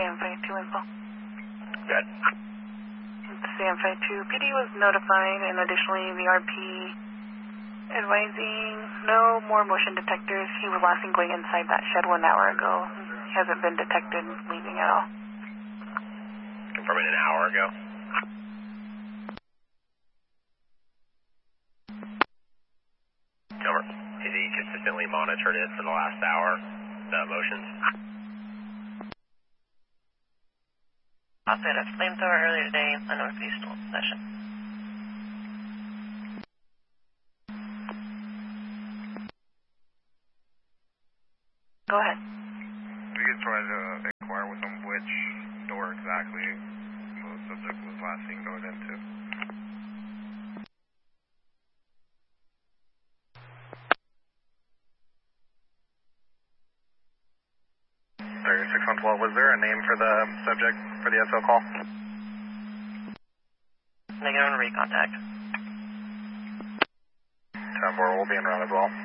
Sam 52 info. Good. Sam 52, PD was notified, and additionally the RP advising no more motion detectors. He was last seen going inside that shed 1 hour ago. He hasn't been detected leaving at all. Confirming an hour ago? Over. Has he consistently monitored it for the last hour, the motions? Operated a flamethrower earlier today in the northeast session. Go ahead. We could try to inquire with them which door exactly the subject was last seen going into. 36-112, was there a name for the subject for the SL call? Negative on recontact. 10-4, we'll be in round as well.